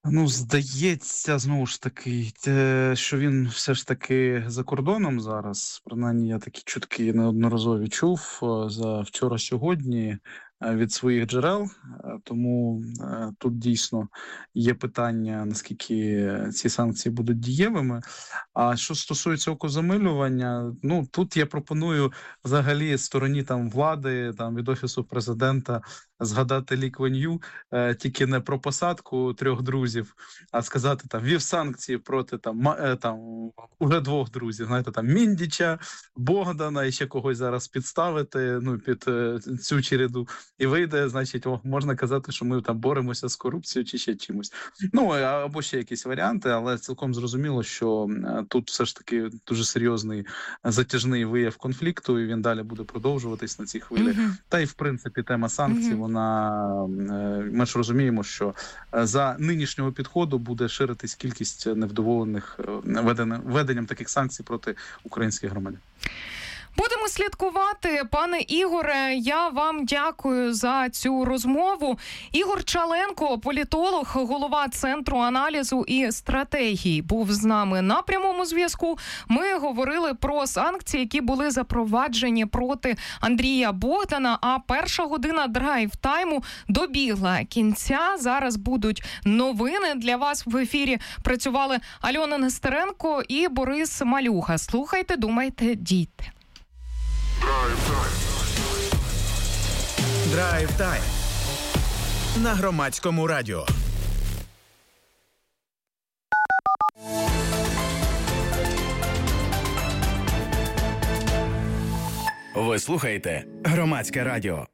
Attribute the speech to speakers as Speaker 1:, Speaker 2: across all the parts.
Speaker 1: Ну, здається, знову ж таки, що він все ж таки за кордоном зараз. Принаймні, я такі чутки неодноразові чув за вчора-сьогодні від своїх джерел. Тому тут дійсно є питання, наскільки ці санкції будуть дієвими. А що стосується окозамилювання, ну тут я пропоную взагалі стороні там влади, там від офісу президента згадати Лі Кван Ю, тільки не про посадку 3 друзів, а сказати там ввів санкції проти там уже 2 друзів, знаєте, там Міндіча, Богдана і ще когось зараз підставити, ну під цю череду, і вийде, значить, можна казати, що ми там боремося з корупцією чи ще чимось. Ну або ще якісь варіанти, але цілком зрозуміло, що тут все ж таки дуже серйозний затяжний вияв конфлікту, і він далі буде продовжуватись на цій хвилі. Та й в принципі тема санкцій, вона, ми ж розуміємо, що за нинішнього підходу буде ширитись кількість невдоволених введенням таких санкцій проти українських громадян.
Speaker 2: Будемо слідкувати. Пане Ігоре, я вам дякую за цю розмову. Ігор Чаленко, політолог, голова Центру аналізу і стратегії, був з нами на прямому зв'язку. Ми говорили про санкції, які були запроваджені проти Андрія Богдана, а перша година драйв-тайму добігла кінця. Зараз будуть новини. Для вас в ефірі працювали Альона Нестеренко і Борис Малюга. Слухайте, думайте, дійте.
Speaker 3: Драйв-тайм на Громадському радіо. Ви слухаєте Громадське радіо.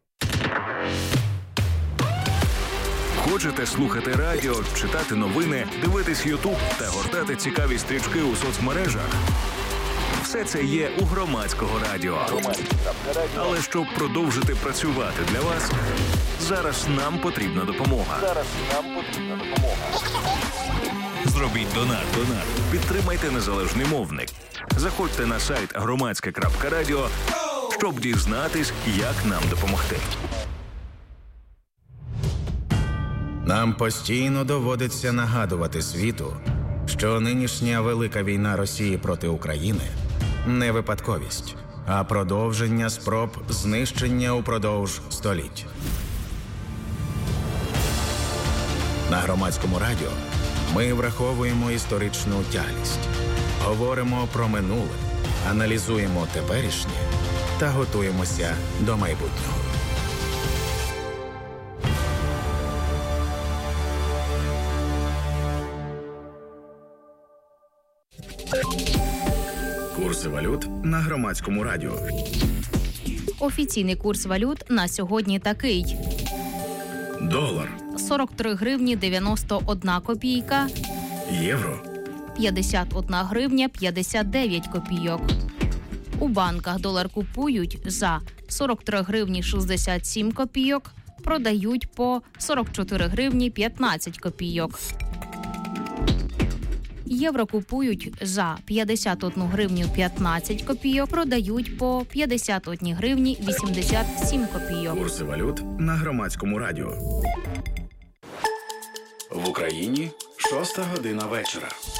Speaker 4: Хочете слухати радіо, читати новини, дивитись YouTube та гортати цікаві стрічки у соцмережах? Все це є у Громадського радіо. Але щоб продовжити працювати для вас, зараз нам потрібна допомога. Зробіть донат. Підтримайте незалежний мовник. Заходьте на сайт громадське.радіо, щоб дізнатись, як нам допомогти.
Speaker 3: Нам постійно доводиться нагадувати світу, що нинішня велика війна Росії проти України – не випадковість, а продовження спроб знищення упродовж століть. На Громадському радіо ми враховуємо історичну тяглість, говоримо про минуле, аналізуємо теперішнє та готуємося до майбутнього. Курси валют на Громадському радіо.
Speaker 5: Офіційний курс валют на сьогодні такий.
Speaker 3: Долар
Speaker 5: 43 гривні 91 копійка.
Speaker 3: Євро
Speaker 5: 51 гривня 59 копійок. У банках долар купують за 43 гривні 67 копійок, продають по 44 гривні 15 копійок. Євро купують за 51 гривню 15 копійок, продають по 51 гривні 87 копійок.
Speaker 3: Курси валют на Громадському радіо. В Україні 6 година вечора.